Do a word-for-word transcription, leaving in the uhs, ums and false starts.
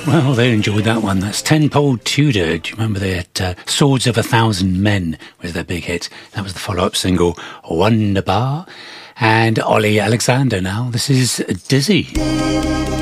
Well, they enjoyed that one. That's Tenpole Tudor. Do you remember they had uh, Swords of a Thousand Men was their big hit? That was the follow-up single, Wonderbar. And Ollie Alexander now. This is Dizzy.